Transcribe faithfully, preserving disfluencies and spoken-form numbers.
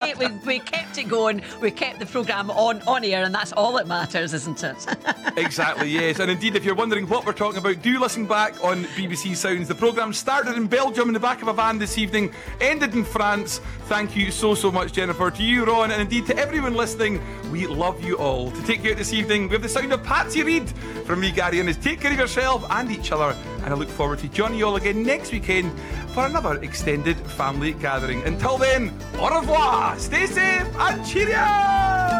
we, we, we kept it going. We kept the programme on, on air, and that's all that matters, isn't it? Exactly, yes. And indeed, if you're wondering what we're talking about, do listen back on B B C Sounds. The programme started in Belgium in the back of a van this evening, ended in France. Thank you so, so much, Jennifer. To you, Ron, and indeed to everyone listening, we love you all. To take you out this evening, we have the sound of Patsy Reed from me, Gary Innes. Take care of yourself and each other, and I look forward to joining you all again next weekend for another extended family gathering. Until then, au revoir, stay safe and cheerio!